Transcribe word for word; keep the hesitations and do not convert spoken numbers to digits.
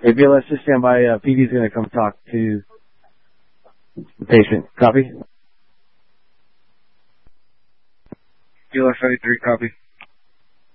Hey, B L S, just stand by. Uh, P D's going to come talk to the patient. Copy? B L S seventy-three, copy.